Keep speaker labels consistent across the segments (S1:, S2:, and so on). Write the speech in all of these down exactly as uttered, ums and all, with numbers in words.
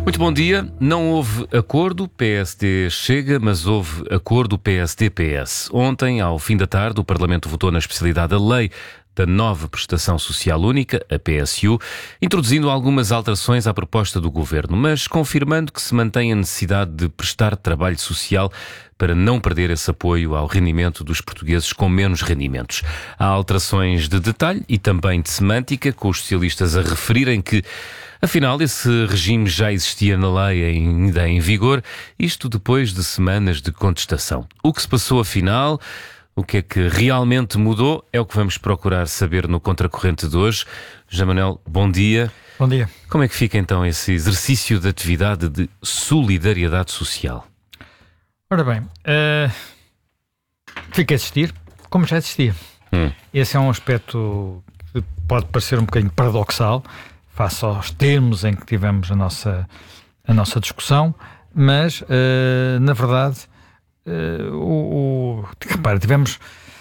S1: Muito bom dia. Não houve acordo P S D-Chega, mas houve acordo P S D-P S. Ontem, ao fim da tarde, o Parlamento votou na especialidade da lei da nova Prestação Social Única, a P S U, introduzindo algumas alterações à proposta do Governo, mas confirmando que se mantém a necessidade de prestar trabalho social para não perder esse apoio ao rendimento dos portugueses com menos rendimentos. Há alterações de detalhe e também de semântica, com os socialistas a referirem que, afinal, esse regime já existia na lei ainda em vigor, isto depois de semanas de contestação. O que se passou afinal? O que é que realmente mudou? É o que vamos procurar saber no Contracorrente de hoje. José Manuel, bom dia.
S2: Bom dia.
S1: Como é que fica então esse exercício de atividade de solidariedade social?
S2: Ora bem, uh, fica a existir, como já existia. Hum. Esse é um aspecto que pode parecer um bocadinho paradoxal, face aos termos em que tivemos a nossa, a nossa discussão, mas, uh, na verdade, uh, o, o, repara, tivemos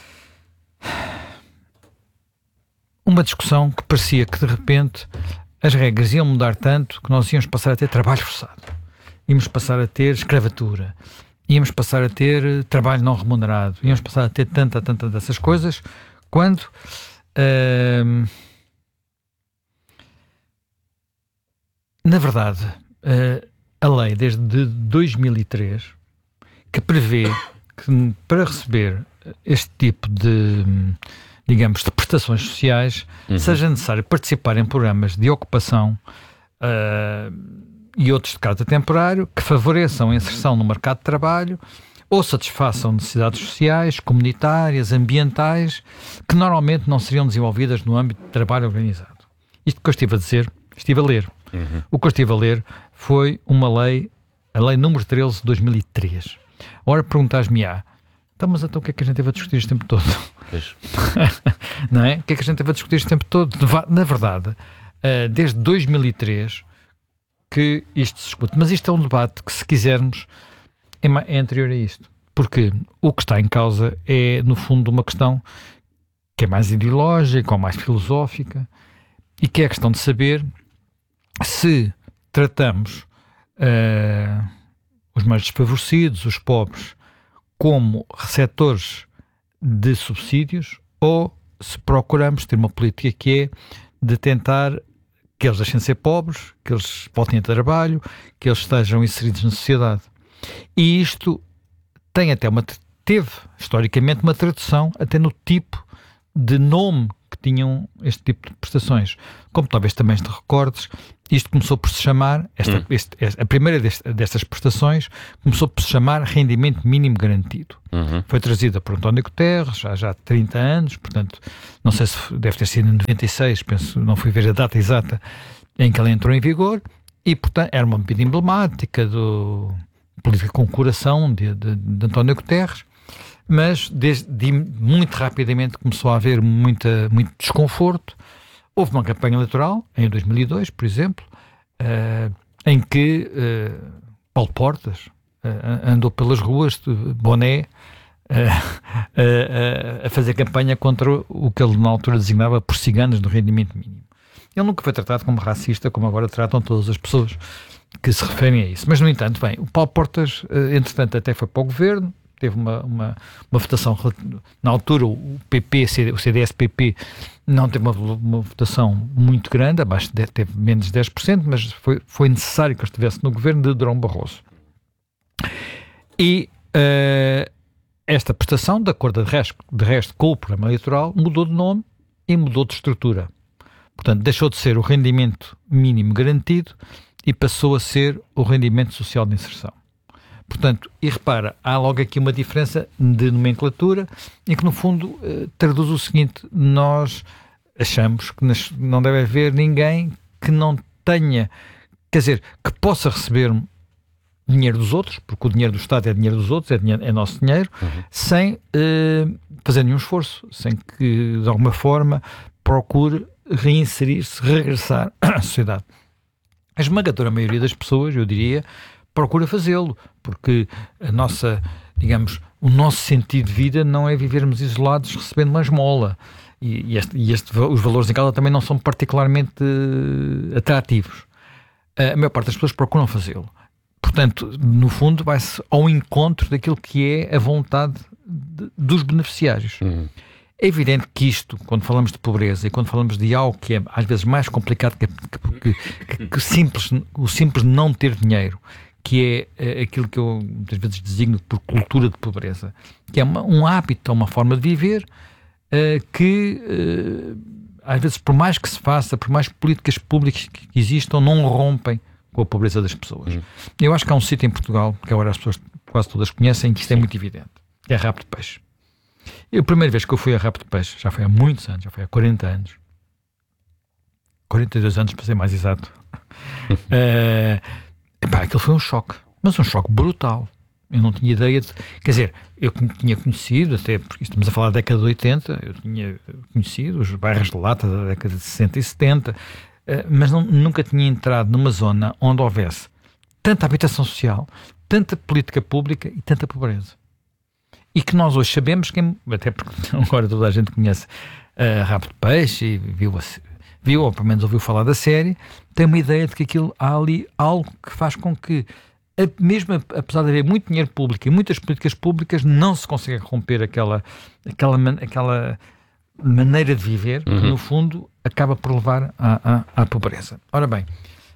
S2: uma discussão que parecia que, de repente, as regras iam mudar tanto que nós íamos passar a ter trabalho forçado, íamos passar a ter escravatura, íamos passar a ter trabalho não remunerado, íamos passar a ter tanta, tanta dessas coisas, quando uh, na verdade uh, a lei desde dois mil e três que prevê que para receber este tipo de, digamos, de prestações sociais, uhum. seja necessário participar em programas de ocupação uh, e outros de caráter temporário que favoreçam a inserção no mercado de trabalho ou satisfaçam necessidades sociais, comunitárias, ambientais, que normalmente não seriam desenvolvidas no âmbito de trabalho organizado. Isto que eu estive a dizer, estive a ler. Uhum. O que eu estive a ler foi uma lei, a lei número treze de dois mil e três. Ora, perguntas-me-á, então, mas então o que é que a gente teve a discutir este tempo todo? Não é? O que é que a gente teve a discutir este tempo todo? Na verdade, desde dois mil e três que isto se discute. Mas isto é um debate que, se quisermos, é anterior a isto. Porque o que está em causa é, no fundo, uma questão que é mais ideológica ou mais filosófica e que é a questão de saber se tratamos uh, os mais desfavorecidos, os pobres, como receptores de subsídios ou se procuramos ter uma política que é de tentar que eles deixem de ser pobres, que eles voltem a trabalho, que eles estejam inseridos na sociedade. E isto tem até uma, teve historicamente uma tradução até no tipo de nome que tinham este tipo de prestações. Como talvez também te recordes, isto começou por se chamar, esta, hum. este, esta, a primeira deste, destas prestações começou por se chamar Rendimento Mínimo Garantido. Uhum. Foi trazida por António Guterres, há já trinta anos, portanto, não sei se deve ter sido em noventa e seis, penso, não fui ver a data exata em que ela entrou em vigor, e portanto era uma medida emblemática do política com coração de, de, de António Guterres, mas desde, de, muito rapidamente começou a haver muita, muito desconforto. Houve uma campanha eleitoral, em dois mil e dois, por exemplo, uh, em que uh, Paulo Portas uh, andou pelas ruas de boné uh, uh, uh, a fazer campanha contra o que ele na altura designava por ciganos do rendimento mínimo. Ele nunca foi tratado como racista, como agora tratam todas as pessoas que se referem a isso. Mas, no entanto, bem, o Paulo Portas, uh, entretanto, até foi para o governo, teve uma, uma, uma votação, na altura o P P, o C D S-P P não teve uma, uma votação muito grande, abaixo de, teve menos de dez por cento, mas foi, foi necessário que ele estivesse no governo de Durão Barroso. E uh, esta prestação, de acordo de resto, de resto com o programa eleitoral, mudou de nome e mudou de estrutura. Portanto, deixou de ser o rendimento mínimo garantido e passou a ser o rendimento social de inserção. Portanto, e repara, há logo aqui uma diferença de nomenclatura em que, no fundo, eh, traduz o seguinte: nós achamos que não deve haver ninguém que não tenha, quer dizer, que possa receber dinheiro dos outros, porque o dinheiro do Estado é dinheiro dos outros, é, dinheiro, é nosso dinheiro, uhum. sem eh, fazer nenhum esforço, sem que, de alguma forma, procure reinserir-se, regressar à sociedade. A esmagadora maioria das pessoas, eu diria, procura fazê-lo, porque a nossa, digamos, o nosso sentido de vida não é vivermos isolados recebendo uma esmola. E, e, este, e este, os valores em causa também não são particularmente uh, atrativos. a maior parte das pessoas procuram fazê-lo. Portanto, no fundo, vai-se ao encontro daquilo que é a vontade de, dos beneficiários. Uhum. É evidente que isto, quando falamos de pobreza e quando falamos de algo que é às vezes mais complicado que, que, que, que simples, o simples não ter dinheiro, que é aquilo que eu muitas vezes designo por cultura de pobreza, que é uma, um hábito, uma forma de viver uh, que uh, às vezes, por mais que se faça, por mais políticas públicas que existam, não rompem com a pobreza das pessoas. Uhum. Eu acho que há um sítio em Portugal, que agora as pessoas quase todas conhecem, que isto é muito evidente. É Rabo de Peixe. Eu, a primeira vez que eu fui a Rabo de Peixe, já foi há muitos anos, já foi há quarenta anos. quarenta e dois anos, para ser mais exato. uh, epá, aquilo foi um choque. Mas um choque brutal. Eu não tinha ideia de... Quer dizer, eu tinha conhecido, até porque estamos a falar da década de oitenta, eu tinha conhecido os bairros de lata da década de sessenta e setenta, uh, mas não, nunca tinha entrado numa zona onde houvesse tanta habitação social, tanta política pública e tanta pobreza. E que nós hoje sabemos, que, até porque agora toda a gente conhece uh, Rabo de Peixe e viu, viu, ou pelo menos ouviu falar da série, tem uma ideia de que aquilo, há ali algo que faz com que, a, mesmo apesar de haver muito dinheiro público e muitas políticas públicas, não se consegue romper aquela, aquela, aquela maneira de viver, uhum. que no fundo acaba por levar à, à, à pobreza. Ora bem,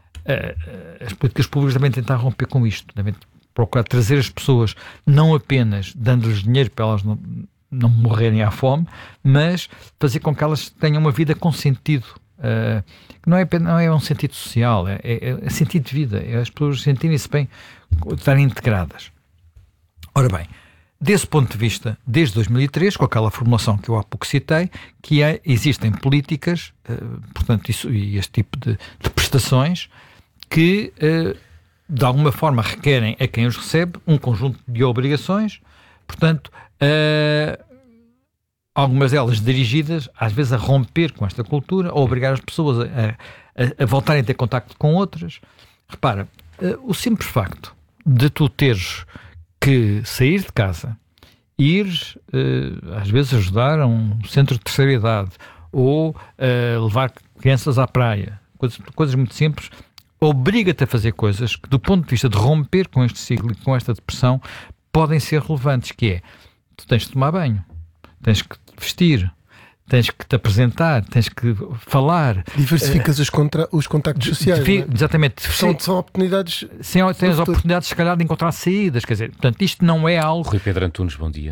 S2: uh, as políticas públicas devem tentar romper com isto, devem procurar trazer as pessoas, não apenas dando-lhes dinheiro para elas não, não morrerem à fome, mas fazer com que elas tenham uma vida com sentido. Uh, não, é, não é um sentido social, é, é, é sentido de vida, é as pessoas sentirem-se bem, estarem integradas. Ora bem, desse ponto de vista, desde dois mil e três, com aquela formulação que eu há pouco citei, que é, existem políticas, uh, portanto, isso, e este tipo de, de prestações que... Uh, de alguma forma requerem a quem os recebe um conjunto de obrigações, portanto, uh, algumas delas dirigidas, às vezes, a romper com esta cultura, ou obrigar as pessoas a, a, a voltarem a ter contacto com outras. Repara, uh, o simples facto de tu teres que sair de casa, ires, uh, às vezes, ajudar a um centro de terceira idade, ou uh, levar crianças à praia, coisas, coisas muito simples, obriga-te a fazer coisas que, do ponto de vista de romper com este ciclo e com esta depressão, podem ser relevantes, que é, tu tens de tomar banho, tens que te vestir, tens que te apresentar, tens que falar.
S3: Diversificas uh, os, contra- os contactos sociais,
S2: de,
S3: não é?
S2: Exatamente.
S3: São, são oportunidades...
S2: Sim, tens oportunidades, se calhar, de encontrar saídas, quer dizer, portanto, isto não é algo...
S1: Rui Pedro Antunes, bom dia.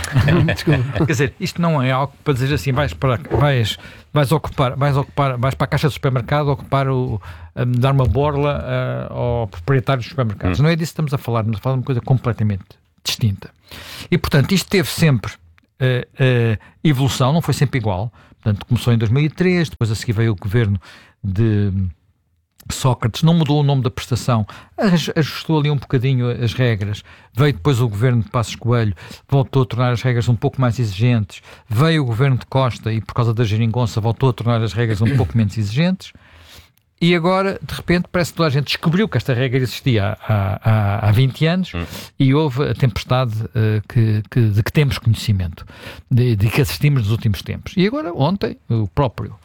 S2: Quer dizer, isto não é algo para dizer assim, vais para... Vais, vais ocupar, vais ocupar, vais para a caixa do supermercado ocupar o... dar uma borla uh, ao proprietário dos supermercados. Hum. Não é disso que estamos a falar, estamos a falar de uma coisa completamente distinta. E, portanto, isto teve sempre uh, uh, evolução, não foi sempre igual. Portanto, começou em dois mil e três, depois a seguir veio o governo de Sócrates, não mudou o nome da prestação, ajustou ali um bocadinho as regras. Veio depois o governo de Passos Coelho, voltou a tornar as regras um pouco mais exigentes. Veio o governo de Costa e, por causa da geringonça, voltou a tornar as regras um pouco menos exigentes. E agora, de repente, parece que toda a gente descobriu que esta regra existia há, há, há vinte anos hum. e houve a tempestade uh, que, que, de que temos conhecimento, de, de que assistimos nos últimos tempos. E agora, ontem, o próprio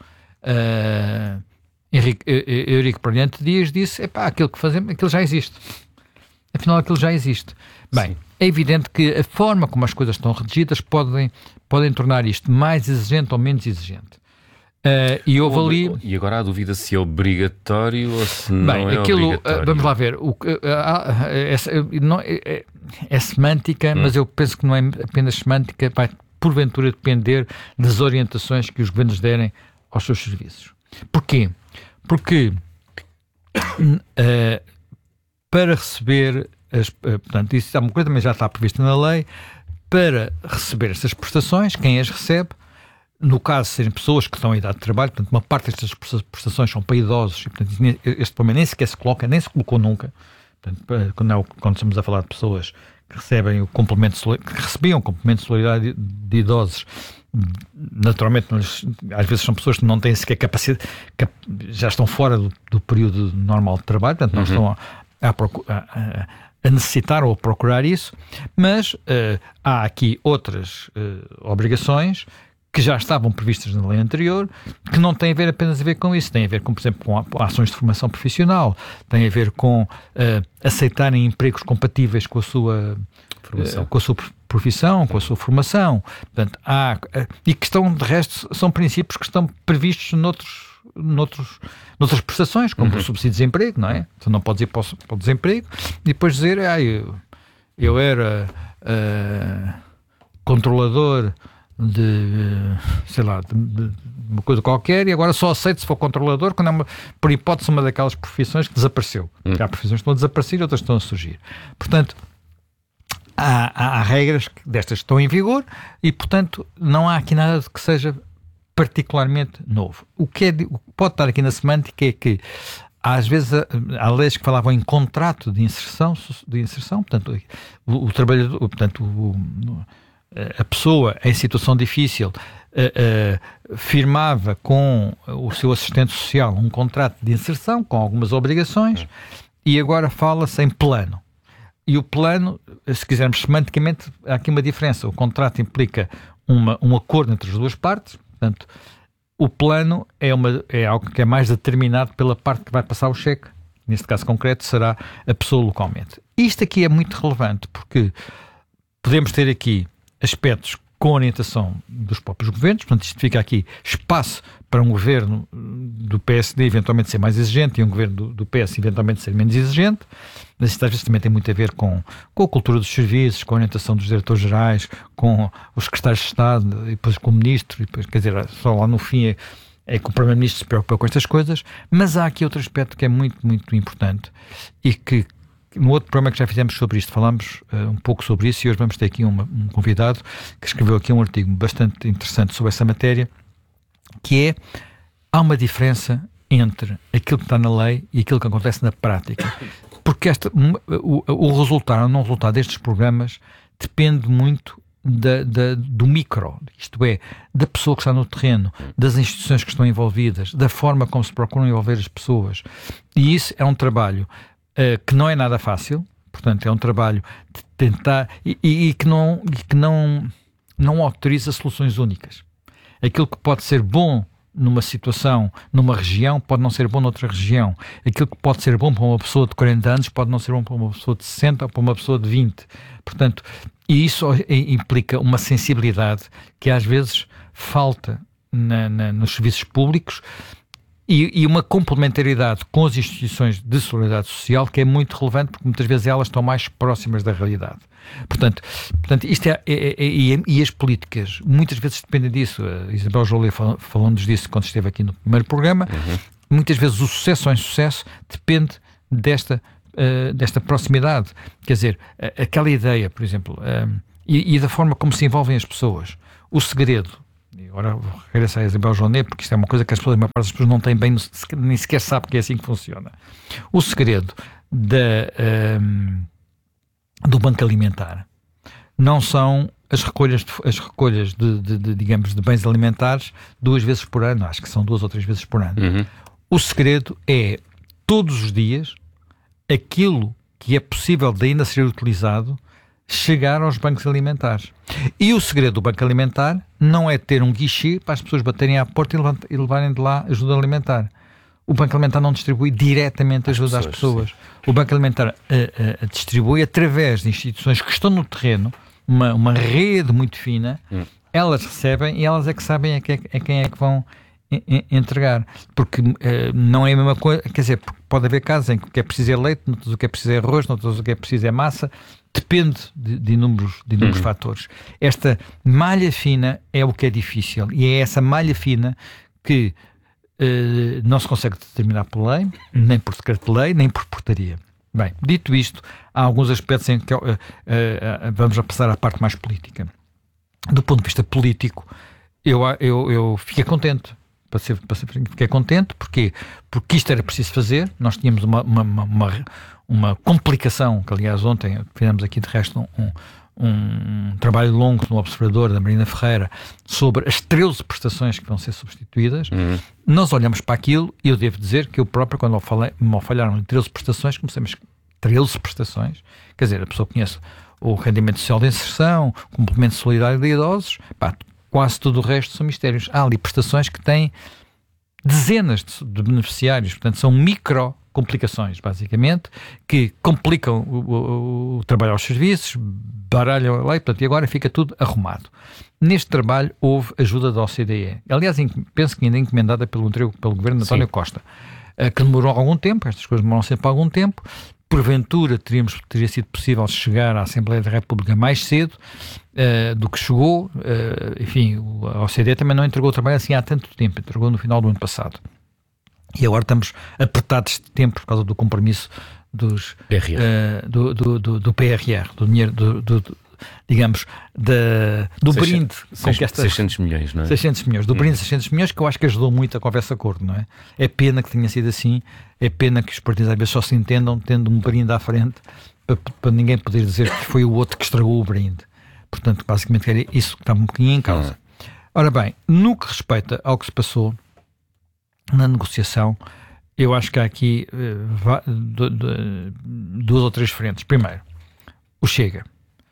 S2: uh, Henrique, uh, Eurico Brilhante Dias disse, epá, aquilo que fazemos, aquilo já existe. Afinal, aquilo já existe. Bem, sim. É evidente que a forma como as coisas estão redigidas podem, podem tornar isto mais exigente ou menos exigente. Uh, e, houve ali...
S1: e agora há dúvida se é obrigatório ou se não
S2: Bem,
S1: é
S2: aquilo,
S1: obrigatório.
S2: Uh, vamos lá ver. O, uh, uh, é, não, é, é semântica, hum. mas eu penso que não é apenas semântica, vai porventura depender das orientações que os governos derem aos seus serviços. Porquê? Porque uh, para receber, as, uh, portanto, isso é uma coisa também já está prevista na lei, para receber estas prestações, quem as recebe, no caso de serem pessoas que estão em idade de trabalho, portanto, uma parte destas prestações são para idosos, e, portanto, este problema nem sequer se coloca, nem se colocou nunca. Portanto, quando, quando estamos a falar de pessoas que recebem o complemento, que recebiam o complemento de solidariedade de idosos, naturalmente, às vezes são pessoas que não têm sequer capacidade, já estão fora do, do período normal de trabalho, portanto, não uhum. estão a, a, a, a necessitar ou a procurar isso, mas uh, há aqui outras uh, obrigações que já estavam previstas na lei anterior, que não têm a ver apenas a ver com isso, tem a ver com, por exemplo, com ações de formação profissional, tem a ver com uh, aceitarem empregos compatíveis com a sua formação, uh, com a sua profissão, com a sua formação. Portanto, há, uh, e que estão, de resto, são princípios que estão previstos noutros, noutros, noutras prestações, como uhum. o subsídio de desemprego, não é? Então não podes ir para o, para o desemprego e depois dizer, ah, eu, eu era uh, controlador de, sei lá, de, de uma coisa qualquer e agora só aceito se for controlador quando é uma, por hipótese, uma daquelas profissões que desapareceu. Hum. Há profissões que estão a desaparecer e outras estão a surgir. Portanto, há, há, há regras que destas estão em vigor e, portanto, não há aqui nada que seja particularmente novo. O que, é, o que pode estar aqui na semântica é que às vezes há leis que falavam em contrato de inserção, de inserção portanto, o, o trabalhador, portanto, o, a pessoa em situação difícil uh, uh, firmava com o seu assistente social um contrato de inserção com algumas obrigações e agora fala-se em plano. E o plano, se quisermos semanticamente, há aqui uma diferença. O contrato implica uma, um acordo entre as duas partes, portanto, o plano é, uma, é algo que é mais determinado pela parte que vai passar o cheque. Neste caso concreto será a pessoa localmente. Isto aqui é muito relevante porque podemos ter aqui aspectos com orientação dos próprios governos, portanto isto fica aqui espaço para um governo do P S D eventualmente ser mais exigente e um governo do, do P S eventualmente ser menos exigente, mas isto às vezes também tem muito a ver com, com a cultura dos serviços, com a orientação dos diretores gerais, com os secretários de Estado e depois com o ministro, e depois, quer dizer, só lá no fim é, é que o primeiro-ministro se preocupa com estas coisas, mas há aqui outro aspecto que é muito, muito importante e que no outro programa que já fizemos sobre isto, falámos uh, um pouco sobre isso e hoje vamos ter aqui uma, um convidado que escreveu aqui um artigo bastante interessante sobre essa matéria, que é, há uma diferença entre aquilo que está na lei e aquilo que acontece na prática. Porque esta, o, o resultado ou não resultado destes programas depende muito da, da, do micro, isto é, da pessoa que está no terreno, das instituições que estão envolvidas, da forma como se procuram envolver as pessoas. E isso é um trabalho Uh, que não é nada fácil, portanto é um trabalho de tentar e, e, e que, não, e que não, não autoriza soluções únicas. Aquilo que pode ser bom numa situação, numa região, pode não ser bom noutra região. Aquilo que pode ser bom para uma pessoa de quarenta anos pode não ser bom para uma pessoa de sessenta ou para uma pessoa de vinte. Portanto, e isso implica uma sensibilidade que às vezes falta na, na, nos serviços públicos. E, e uma complementaridade com as instituições de solidariedade social que é muito relevante porque muitas vezes elas estão mais próximas da realidade. Portanto, portanto isto é, é, é, é e as políticas muitas vezes dependem disso. A Isabel Jolie fal, falou-nos disso quando esteve aqui no primeiro programa. Uhum. Muitas vezes o sucesso ou insucesso depende desta, uh, desta proximidade. Quer dizer, uh, aquela ideia, por exemplo, uh, e, e da forma como se envolvem as pessoas. O segredo. E agora vou regressar a Isabel Jolie, porque isto é uma coisa que as pessoas, a maior parte das pessoas não têm bem, nem sequer sabe que é assim que funciona. O segredo da, um, do banco alimentar não são as recolhas, de, as recolhas de, de, de, digamos, de bens alimentares duas vezes por ano, acho que são duas ou três vezes por ano. Uhum. O segredo é, todos os dias, aquilo que é possível de ainda ser utilizado chegar aos bancos alimentares. E o segredo do banco alimentar não é ter um guichê para as pessoas baterem à porta e levarem de lá ajuda alimentar. O banco alimentar não distribui diretamente ajuda às pessoas. Sim. O banco alimentar uh, uh, distribui através de instituições que estão no terreno, uma, uma rede muito fina, hum. elas recebem e elas é que sabem a, que, a quem é que vão entregar, porque uh, não é a mesma coisa, quer dizer, pode haver casos em que o que é preciso é leite, noutros o que é preciso é arroz, noutros o que é preciso é massa, depende de, de inúmeros, de inúmeros uhum. fatores. Esta malha fina é o que é difícil e é essa malha fina que uh, não se consegue determinar por lei, nem por decreto de lei, nem por portaria. Bem, dito isto, há alguns aspectos em que uh, uh, uh, vamos a passar à parte mais política. Do ponto de vista político, eu, eu, eu fiquei contente. Para ser, para ser, fiquei contente, porquê? Porque isto era preciso fazer, nós tínhamos uma, uma, uma, uma complicação, que aliás ontem fizemos aqui de resto um, um, um trabalho longo no Observador da Marina Ferreira sobre as treze prestações que vão ser substituídas. Uhum. Nós olhamos para aquilo e eu devo dizer que eu próprio, quando falei, me falharam em treze prestações, comecemos treze prestações, quer dizer, a pessoa conhece o rendimento social de inserção, complemento solidário de idosos, pá, quase tudo o resto são mistérios. Há ali prestações que têm dezenas de, de beneficiários, portanto são micro complicações, basicamente, que complicam o, o, o trabalho aos serviços, baralham a lei, portanto, e agora fica tudo arrumado. Neste trabalho houve ajuda da O C D E. Aliás, penso que ainda encomendada pelo, pelo governo de António Sim. Costa, que demorou algum tempo, estas coisas demoram sempre algum tempo. Porventura teríamos, teria sido possível chegar à Assembleia da República mais cedo uh, do que chegou. Uh, enfim, a O C D E também não entregou o trabalho assim há tanto tempo, entregou no final do ano passado. E agora estamos apertados de tempo por causa do compromisso dos,
S1: P R R.
S2: Uh, do, do, do, do P R R, do dinheiro, do, do, do, digamos, da, do
S1: seiscentos,
S2: brinde.
S1: seis,
S2: com esta,
S1: seiscentos milhões, não é?
S2: seiscentos milhões, do brinde de seiscentos milhões, que eu acho que ajudou muito a conversa acordo, não é? É pena que tenha sido assim, é pena que os partidos às vezes só se entendam tendo um brinde à frente para, para ninguém poder dizer que foi o outro que estragou o brinde. Portanto, basicamente era isso que está um bocadinho em causa. Hum. Ora bem, no que respeita ao que se passou na negociação, eu acho que há aqui uh, do, do, duas ou três frentes. Primeiro, o Chega.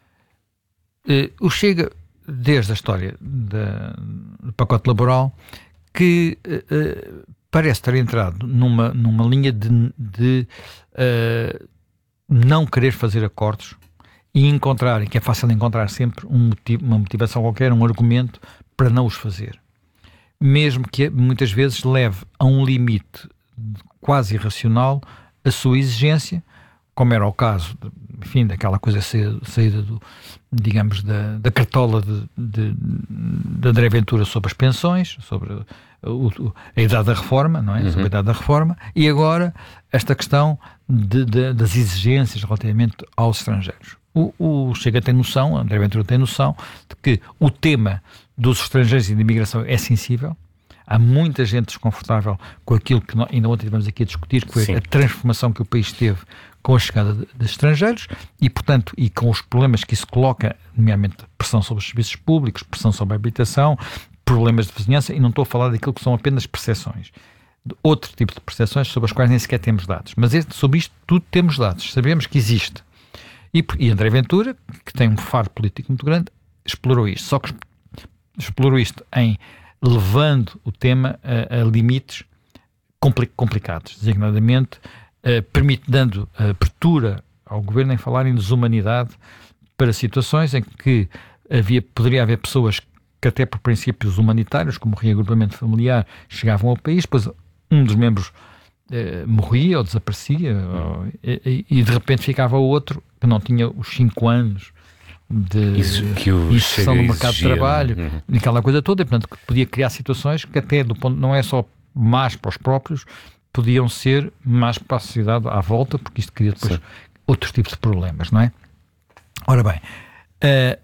S2: Uh, o Chega, desde a história da, do pacote laboral, que uh, uh, parece ter entrado numa, numa linha de, de uh, não querer fazer acordos e encontrar, que é fácil encontrar sempre um motivo, uma motivação qualquer, um argumento para não os fazer. Mesmo que muitas vezes leve a um limite quase irracional a sua exigência, como era o caso, enfim, daquela coisa saída do, digamos, da, da cartola de, de, de André Ventura sobre as pensões, sobre o, a idade da reforma, não é? Uhum. Sobre a idade da reforma, e agora esta questão de, de, das exigências relativamente aos estrangeiros. O, o Chega tem noção, André Ventura tem noção de que o tema dos estrangeiros e da imigração é sensível. Há muita gente desconfortável com aquilo que nós, ainda ontem estivemos aqui a discutir, que foi Sim. a transformação que o país teve com a chegada de, de estrangeiros e, portanto, e com os problemas que isso coloca, nomeadamente pressão sobre os serviços públicos, pressão sobre a habitação, problemas de vizinhança, e não estou a falar daquilo que são apenas percepções. De outro tipo de percepções sobre as quais nem sequer temos dados. Mas este, sobre isto tudo temos dados. Sabemos que existe. E, e André Ventura, que tem um faro político muito grande, explorou isto. Só que explorou isto em levando o tema a, a limites compli- complicados, designadamente uh, permite, dando abertura ao governo em falar em desumanidade para situações em que havia, poderia haver pessoas que até por princípios humanitários, como o reagrupamento familiar, chegavam ao país, depois um dos membros uh, morria ou desaparecia ou, e, e de repente ficava o outro que não tinha os cinco anos de inserção no mercado exigia, de trabalho, uhum. aquela coisa toda, e, portanto, que podia criar situações que até, do ponto, não é só más para os próprios, podiam ser más para a sociedade à volta, porque isto cria depois Sim. outros tipos de problemas, não é? Ora bem, uh,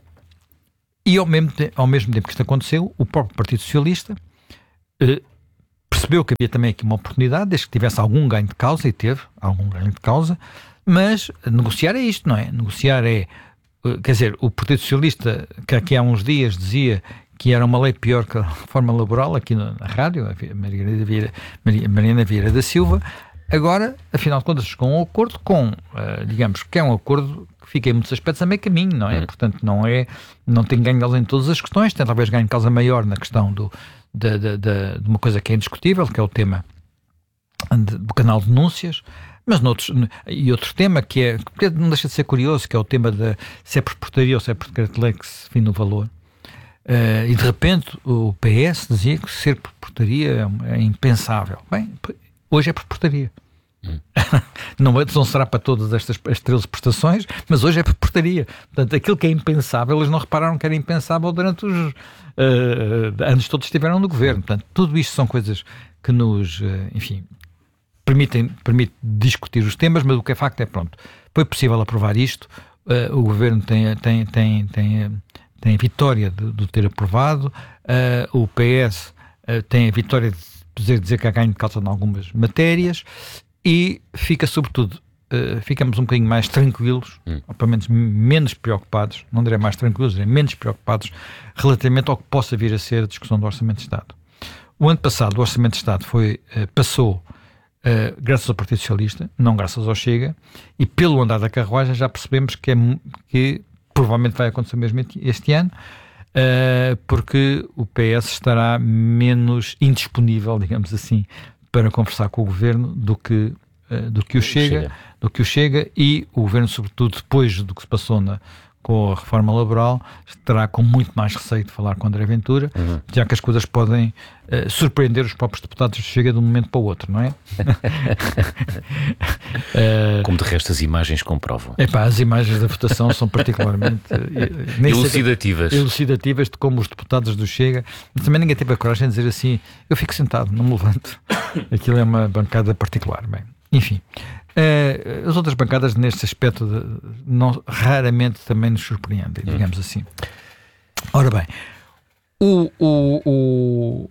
S2: e ao mesmo, te- ao mesmo tempo que isto aconteceu, o próprio Partido Socialista uh, percebeu que havia também aqui uma oportunidade, desde que tivesse algum ganho de causa, e teve algum ganho de causa, mas negociar é isto, não é? Negociar é Quer dizer, o Partido Socialista, que aqui há uns dias dizia que era uma lei pior que a reforma laboral, aqui na, na rádio, a Mariana Vieira, Mariana Vieira da Silva, agora, afinal de contas, com um acordo com, uh, digamos, que é um acordo que fica em muitos aspectos a meio caminho, não é? Hum. Portanto, não é, não tem ganho de causa em todas as questões, tem talvez ganho de causa maior na questão do, de, de, de, de uma coisa que é indiscutível, que é o tema de, do canal de denúncias. Mas noutros, e outro tema que é, que não deixa de ser curioso, que é o tema de se é por portaria ou se é por decreto de lei que se define o valor. Uh, e de repente o P S dizia que ser por portaria é, é impensável. Bem, hoje é por portaria. Hum. não, não será para todas estas as treze prestações, mas hoje é por portaria. Portanto, aquilo que é impensável, eles não repararam que era impensável durante os uh, anos todos que estiveram no governo. Portanto, tudo isto são coisas que nos, uh, enfim... Permitem, permite discutir os temas, mas o que é facto é, pronto, foi possível aprovar isto, uh, o Governo tem, tem, tem, tem, tem a vitória de, de ter aprovado, uh, o P S uh, tem a vitória de dizer, dizer que há ganho de causa em algumas matérias e fica, sobretudo, uh, ficamos um bocadinho mais tranquilos, hum. ou pelo menos menos preocupados, não direi mais tranquilos, direi menos preocupados relativamente ao que possa vir a ser a discussão do Orçamento de Estado. O ano passado o Orçamento de Estado foi, uh, passou Uh, graças ao Partido Socialista, não graças ao Chega, e pelo andar da carruagem já percebemos que, é, que provavelmente vai acontecer mesmo este ano. uh, porque o P S estará menos indisponível, digamos assim, para conversar com o Governo do que, uh, do que o Chega, Chega. do que o Chega, e o Governo, sobretudo depois do que se passou na, com a reforma laboral, estará com muito mais receio de falar com André Ventura, uhum. já que as coisas podem uh, surpreender os próprios deputados do Chega de um momento para o outro, não é? uh,
S1: Como de resto as imagens comprovam.
S2: Epá, as imagens da votação são particularmente uh,
S1: elucidativas.
S2: Sei, elucidativas de como os deputados do Chega, mas também ninguém teve a coragem de dizer assim, eu fico sentado, não me levanto. Aquilo é uma bancada particular. Bem, enfim. Uh, as outras bancadas neste aspecto de, não, raramente também nos surpreendem, digamos hum. assim. Ora bem, o, o, o,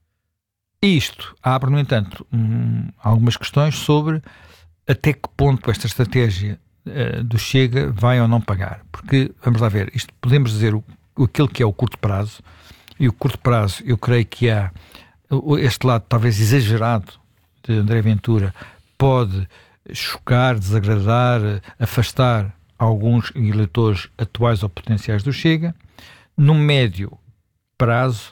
S2: isto abre, no entanto, um, algumas questões sobre até que ponto esta estratégia uh, do Chega vai ou não pagar. Porque, vamos lá ver, isto podemos dizer o, aquilo que é o curto prazo, e o curto prazo eu creio que há este lado talvez exagerado de André Ventura pode chocar, desagradar, afastar alguns eleitores atuais ou potenciais do Chega. No médio prazo,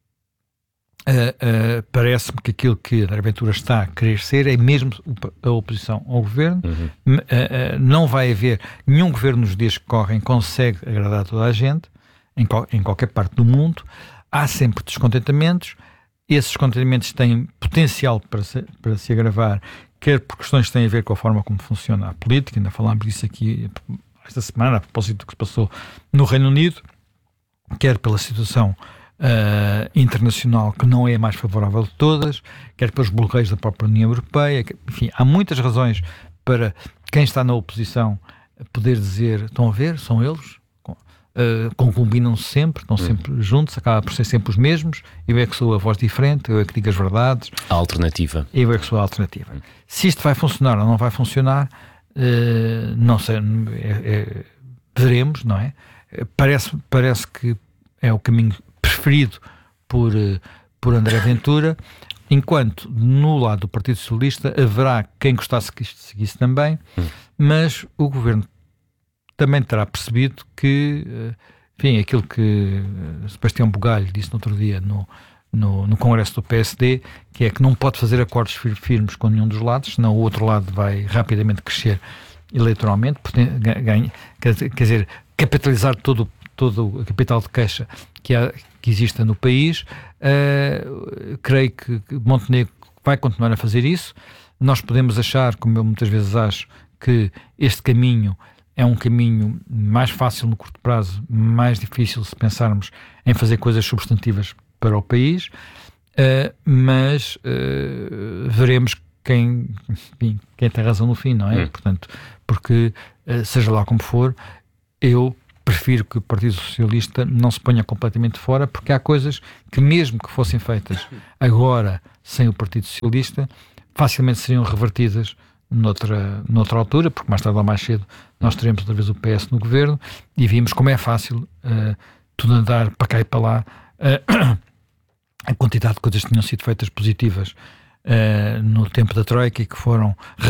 S2: uh, uh, parece-me que aquilo que André Ventura está a querer ser é mesmo a oposição ao governo. Uhum. Uh, uh, não vai haver nenhum governo nos dias que correm consegue agradar a toda a gente, em, qual, em qualquer parte do mundo. Há sempre descontentamentos. Esses descontentamentos têm potencial para se, para se agravar, quer por questões que têm a ver com a forma como funciona a política, ainda falámos disso aqui esta semana, a propósito do que se passou no Reino Unido, quer pela situação uh, internacional que não é a mais favorável de todas, quer pelos bloqueios da própria União Europeia, que, enfim, há muitas razões para quem está na oposição poder dizer, estão a ver, são eles, Uh, concombinam-se sempre, estão sempre uhum. juntos, acaba por ser sempre os mesmos, eu é que sou a voz diferente, eu é que digo as verdades.
S1: A alternativa.
S2: Eu é que sou a alternativa. Uhum. Se isto vai funcionar ou não vai funcionar, uh, não sei, é, é, veremos, não é? Parece, parece que é o caminho preferido por, uh, por André Ventura, enquanto no lado do Partido Socialista haverá quem gostasse que isto seguisse também, uhum. mas o Governo também terá percebido que, enfim, aquilo que Sebastião Bugalho disse no outro dia no, no, no Congresso do P S D, que é que não pode fazer acordos firmes com nenhum dos lados, senão o outro lado vai rapidamente crescer eleitoralmente, ganha, quer, quer dizer, capitalizar todo, todo o capital de queixa que, há, que exista no país. Uh, creio que Montenegro vai continuar a fazer isso. Nós podemos achar, como eu muitas vezes acho, que este caminho é um caminho mais fácil no curto prazo, mais difícil se pensarmos em fazer coisas substantivas para o país, uh, mas uh, veremos quem, enfim, quem tem razão no fim, não é? Hum. Portanto, porque, uh, seja lá como for, eu prefiro que o Partido Socialista não se ponha completamente fora, porque há coisas que, mesmo que fossem feitas agora sem o Partido Socialista, facilmente seriam revertidas noutra, noutra altura, porque mais tarde ou mais cedo nós teremos outra vez o P S no governo, e vimos como é fácil uh, tudo andar para cá e para lá, uh, a quantidade de coisas que tinham sido feitas positivas uh, no tempo da Troika e que foram